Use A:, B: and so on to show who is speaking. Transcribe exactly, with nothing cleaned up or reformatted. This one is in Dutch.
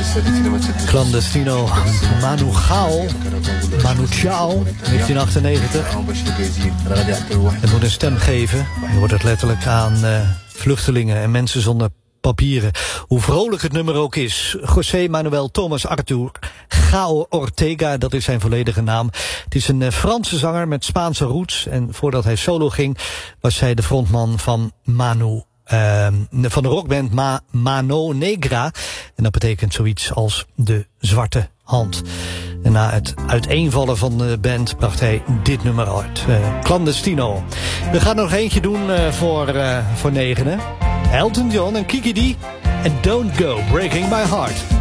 A: Clandestino, Manu Chao, Manu Chao, negentien achtennegentig. Het moet een stem geven. Je hoort het letterlijk aan uh, vluchtelingen en mensen zonder papieren. Hoe vrolijk het nummer ook is. José Manuel Thomas Artur Chao Ortega, dat is zijn volledige naam. Het is een uh, Franse zanger met Spaanse roots. En voordat hij solo ging, was hij de frontman van Manu. Uh, van de rockband Ma, Mano Negra. En dat betekent zoiets als de zwarte hand. En na het uiteenvallen van de band bracht hij dit nummer uit. Uh, Clandestino. We gaan nog eentje doen uh, voor, uh, voor negenen. Elton John en Kiki D. En Don't Go Breaking My Heart.